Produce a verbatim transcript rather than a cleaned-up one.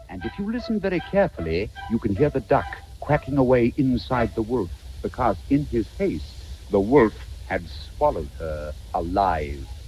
And if you listen very carefully, you can hear the duck quacking away inside the wolf, because in his haste, the wolf had swallowed her alive.